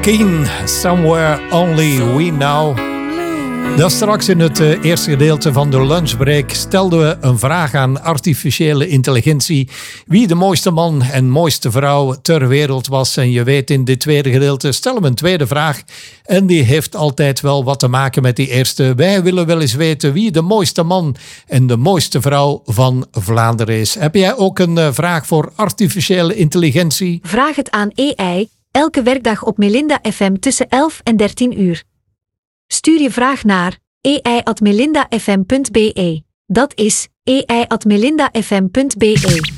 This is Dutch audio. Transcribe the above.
Keen, Somewhere Only We Know. Dat straks in het eerste gedeelte van de lunchbreak stelden we een vraag aan artificiële intelligentie. Wie de mooiste man en mooiste vrouw ter wereld was. En je weet, in dit tweede gedeelte stellen we een tweede vraag. En die heeft altijd wel wat te maken met die eerste. Wij willen wel eens weten wie de mooiste man en de mooiste vrouw van Vlaanderen is. Heb jij ook een vraag voor artificiële intelligentie? Vraag het aan AI, elke werkdag op Melinda FM tussen 11 en 13 uur. Stuur je vraag naar ai@melindafm.be. Dat is ai@melindafm.be.